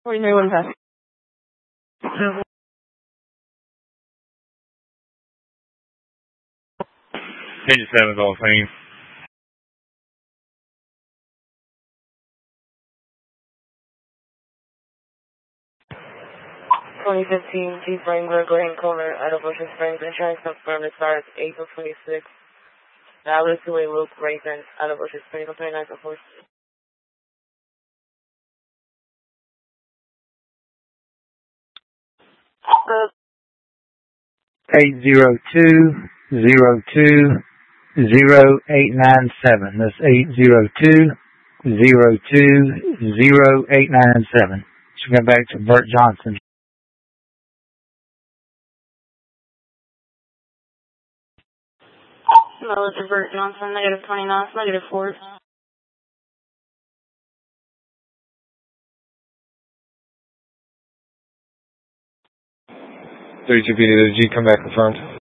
49 pass. Engine 7 is all clean. 2015 Jeep Wrangler Grand Color out of Ocean Springs. Insurance confirmed as far as April 26th. Valid two-way loop racing out of Ocean Springs on 29th of 4th. 802-02-0897. That's 802-02-0897. Should go back to Bert Johnson. No, it's Bert Johnson, negative 29, negative 4. 32 feet of G, come back confirmed.